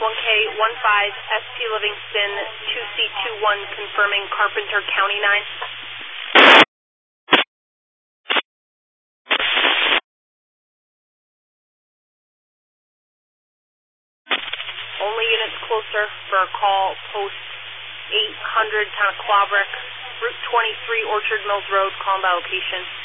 1K15 SP Livingston 2C21 confirming Carpenter County 9. Only units closer for a call, post 800 town of Claverick, Route 23 Orchard Mills Road, call by location.